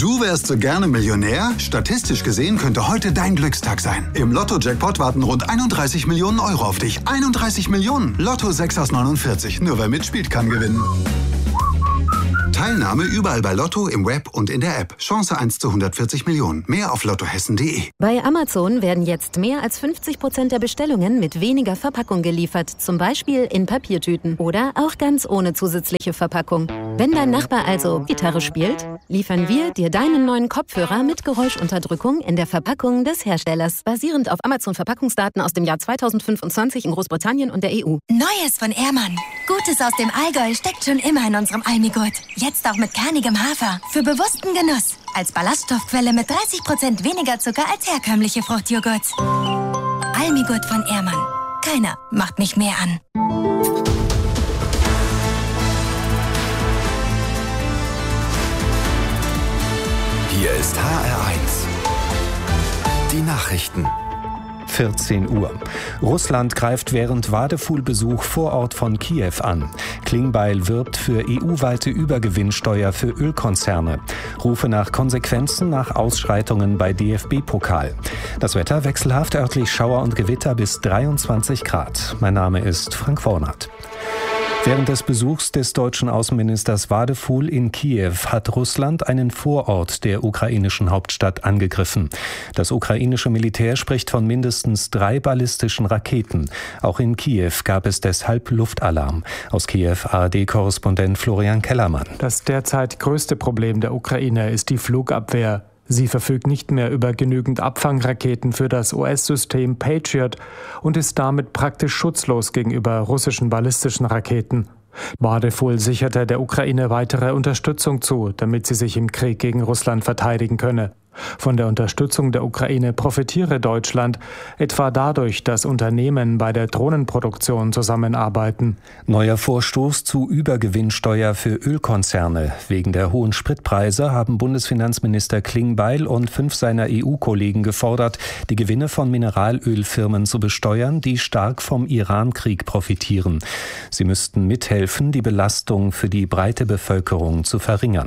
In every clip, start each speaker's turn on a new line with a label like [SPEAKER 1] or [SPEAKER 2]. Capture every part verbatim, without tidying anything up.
[SPEAKER 1] Du wärst so gerne Millionär? Statistisch gesehen könnte heute dein Glückstag sein. Im Lotto-Jackpot warten rund einunddreißig Millionen Euro auf dich. einunddreißig Millionen! Lotto sechs aus neunundvierzig. Nur wer mitspielt, kann gewinnen. Teilnahme überall bei Lotto, im Web und in der App. Chance eins zu hundertvierzig Millionen. Mehr auf lottohessen punkt de.
[SPEAKER 2] Bei Amazon werden jetzt mehr als fünfzig Prozent der Bestellungen mit weniger Verpackung geliefert. Zum Beispiel in Papiertüten oder auch ganz ohne zusätzliche Verpackung. Wenn dein Nachbar also Gitarre spielt, liefern wir dir deinen neuen Kopfhörer mit Geräuschunterdrückung in der Verpackung des Herstellers. Basierend auf Amazon-Verpackungsdaten aus dem Jahr zweitausendfünfundzwanzig in Großbritannien und der E U.
[SPEAKER 3] Neues von Ehrmann. Gutes aus dem Allgäu steckt schon immer in unserem Almigurt. Jetzt auch mit kernigem Hafer. Für bewussten Genuss. Als Ballaststoffquelle mit dreißig Prozent weniger Zucker als herkömmliche Fruchtjoghurts. Almigurt von Ehrmann. Keiner macht mich mehr an.
[SPEAKER 4] Hier ist H R eins. Die Nachrichten.
[SPEAKER 5] vierzehn Uhr. Russland greift während Vadeful-Besuch vor Ort von Kiew an. Klingbeil wirbt für E U-weite Übergewinnsteuer für Ölkonzerne. Rufe nach Konsequenzen nach Ausschreitungen bei D F B-Pokal. Das Wetter wechselhaft, örtlich Schauer und Gewitter bis dreiundzwanzig Grad. Mein Name ist Frank Wornert. Während des Besuchs des deutschen Außenministers Vadeful in Kiew hat Russland einen Vorort der ukrainischen Hauptstadt angegriffen. Das ukrainische Militär spricht von mindestens drei ballistischen Raketen. Auch in Kiew gab es deshalb Luftalarm. Aus Kiew A R D-Korrespondent Florian Kellermann.
[SPEAKER 6] Das derzeit größte Problem der Ukraine ist die Flugabwehr. Sie verfügt nicht mehr über genügend Abfangraketen für das U S-System Patriot und ist damit praktisch schutzlos gegenüber russischen ballistischen Raketen. Vadeful sicherte der Ukraine weitere Unterstützung zu, damit sie sich im Krieg gegen Russland verteidigen könne. Von der Unterstützung der Ukraine profitiere Deutschland, etwa dadurch, dass Unternehmen bei der Drohnenproduktion zusammenarbeiten.
[SPEAKER 5] Neuer Vorstoß zu Übergewinnsteuer für Ölkonzerne. Wegen der hohen Spritpreise haben Bundesfinanzminister Klingbeil und fünf seiner E U-Kollegen gefordert, die Gewinne von Mineralölfirmen zu besteuern, die stark vom Iran-Krieg profitieren. Sie müssten mithelfen, die Belastung für die breite Bevölkerung zu verringern.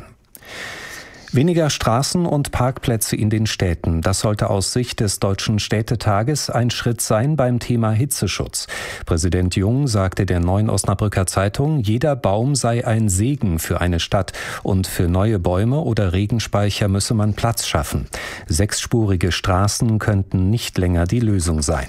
[SPEAKER 5] Weniger Straßen und Parkplätze in den Städten. Das sollte aus Sicht des Deutschen Städtetages ein Schritt sein beim Thema Hitzeschutz. Präsident Jung sagte der Neuen Osnabrücker Zeitung, jeder Baum sei ein Segen für eine Stadt und für neue Bäume oder Regenspeicher müsse man Platz schaffen. Sechsspurige Straßen könnten nicht länger die Lösung sein.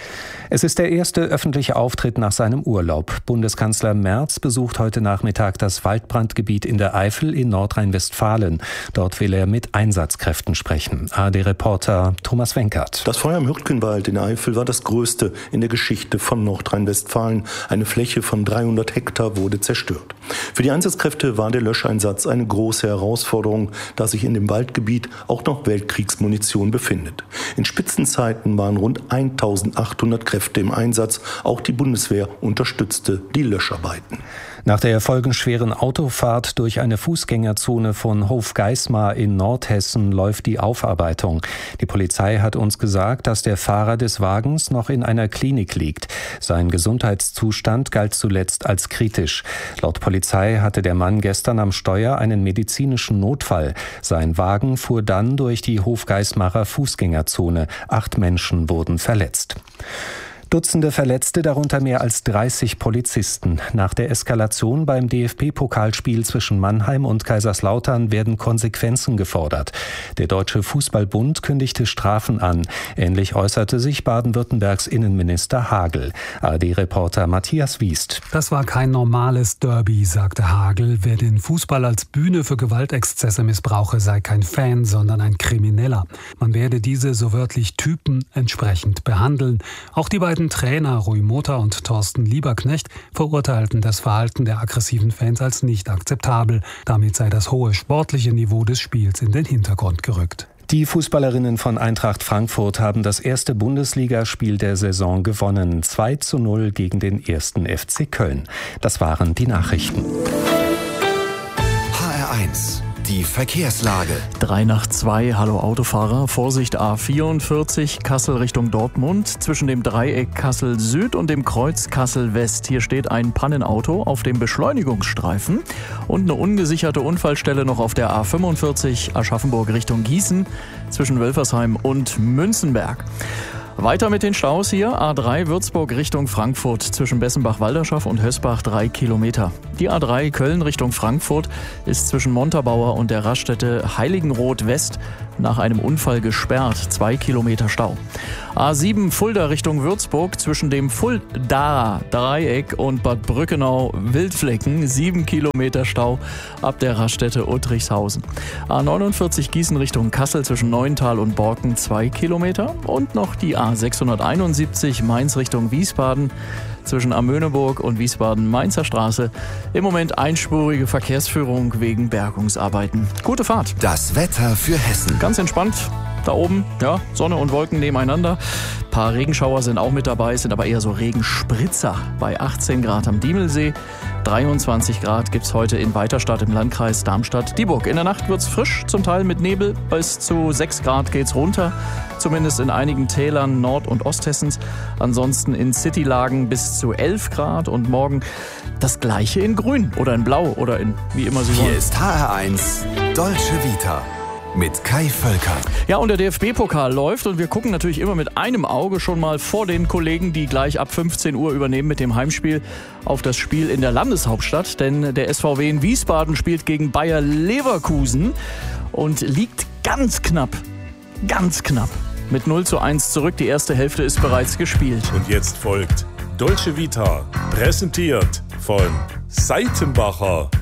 [SPEAKER 5] Es ist der erste öffentliche Auftritt nach seinem Urlaub. Bundeskanzler Merz besucht heute Nachmittag das Waldbrandgebiet in der Eifel in Nordrhein-Westfalen. Dort will er mit Einsatzkräften sprechen. A R D-Reporter Thomas Wenkert.
[SPEAKER 7] Das Feuer im Hürtgenwald in der Eifel war das größte in der Geschichte von Nordrhein-Westfalen. Eine Fläche von dreihundert Hektar wurde zerstört. Für die Einsatzkräfte war der Löscheinsatz eine große Herausforderung, da sich in dem Waldgebiet auch noch Weltkriegsmunition befindet. In Spitzenzeiten waren rund eintausendachthundert Kräfte im Einsatz. Auch die Bundeswehr unterstützte die Löscharbeiten.
[SPEAKER 5] Nach der folgenschweren Autofahrt durch eine Fußgängerzone von Hofgeismar in Nordhessen läuft die Aufarbeitung. Die Polizei hat uns gesagt, dass der Fahrer des Wagens noch in einer Klinik liegt. Sein Gesundheitszustand galt zuletzt als kritisch. Laut Polizei hatte der Mann gestern am Steuer einen medizinischen Notfall. Sein Wagen fuhr dann durch die Hofgeismarer Fußgängerzone. Acht Menschen wurden verletzt. Dutzende Verletzte, darunter mehr als dreißig Polizisten. Nach der Eskalation beim D F B-Pokalspiel zwischen Mannheim und Kaiserslautern werden Konsequenzen gefordert. Der Deutsche Fußballbund kündigte Strafen an. Ähnlich äußerte sich Baden-Württembergs Innenminister Hagel. A R D-Reporter Matthias Wiest.
[SPEAKER 8] Das war kein normales Derby, sagte Hagel. Wer den Fußball als Bühne für Gewaltexzesse missbrauche, sei kein Fan, sondern ein Krimineller. Man werde diese so wörtlich Typen entsprechend behandeln. Auch die beiden Trainer Rui Mota und Thorsten Lieberknecht verurteilten das Verhalten der aggressiven Fans als nicht akzeptabel. Damit sei das hohe sportliche Niveau des Spiels in den Hintergrund gerückt.
[SPEAKER 5] Die Fußballerinnen von Eintracht Frankfurt haben das erste Bundesligaspiel der Saison gewonnen. zwei zu null gegen den ersten F C Köln. Das waren die Nachrichten.
[SPEAKER 4] H R eins. Die Verkehrslage.
[SPEAKER 9] Drei nach zwei, hallo Autofahrer. Vorsicht A vierundvierzig, Kassel Richtung Dortmund. Zwischen dem Dreieck Kassel Süd und dem Kreuz Kassel West. Hier steht ein Pannenauto auf dem Beschleunigungsstreifen. Und eine ungesicherte Unfallstelle noch auf der A fünfundvierzig, Aschaffenburg Richtung Gießen. Zwischen Wölfersheim und Münzenberg. Weiter mit den Staus hier. A drei Würzburg Richtung Frankfurt zwischen Bessenbach-Walderschaft und Hösbach drei Kilometer. Die A drei Köln Richtung Frankfurt ist zwischen Montabaur und der Raststätte Heiligenroth West nach einem Unfall gesperrt. Zwei Kilometer Stau. A sieben Fulda Richtung Würzburg zwischen dem Fulda Dreieck und Bad Brückenau Wildflecken. Sieben Kilometer Stau ab der Raststätte Uttrichshausen. A neunundvierzig Gießen Richtung Kassel zwischen Neuental und Borken zwei Kilometer. Und noch die A sechshunderteinundsiebzig Mainz Richtung Wiesbaden zwischen Amöneburg und Wiesbaden-Mainzer Straße. Im Moment einspurige Verkehrsführung wegen Bergungsarbeiten. Gute Fahrt.
[SPEAKER 4] Das Wetter für Hessen.
[SPEAKER 9] Ganz entspannt. Da oben, ja, Sonne und Wolken nebeneinander. Ein paar Regenschauer sind auch mit dabei, sind aber eher so Regenspritzer. Bei achtzehn Grad am Diemelsee, dreiundzwanzig Grad gibt's heute in Weiterstadt im Landkreis Darmstadt-Dieburg. In der Nacht wird's frisch, zum Teil mit Nebel. Bis zu sechs Grad geht's runter, zumindest in einigen Tälern Nord- und Osthessens. Ansonsten in Citylagen bis zu elf Grad und morgen das Gleiche in Grün oder in Blau oder in wie immer Sie wollen.
[SPEAKER 4] Hier ist H R eins Dolce Vita mit Kai Völker.
[SPEAKER 9] Ja, und der D F B-Pokal läuft und wir gucken natürlich immer mit einem Auge schon mal vor den Kollegen, die gleich ab fünfzehn Uhr übernehmen mit dem Heimspiel auf das Spiel in der Landeshauptstadt. Denn der S V W in Wiesbaden spielt gegen Bayer Leverkusen und liegt ganz knapp, ganz knapp mit null zu eins zurück. Die erste Hälfte ist bereits gespielt.
[SPEAKER 10] Und jetzt folgt Dolce Vita, präsentiert von Seitenbacher.